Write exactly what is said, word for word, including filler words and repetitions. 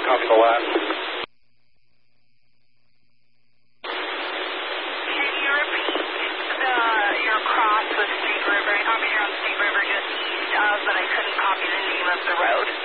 copy the last. Can you repeat the, your cross with State River? I copied you on State River just east of, but I couldn't copy the name of the road.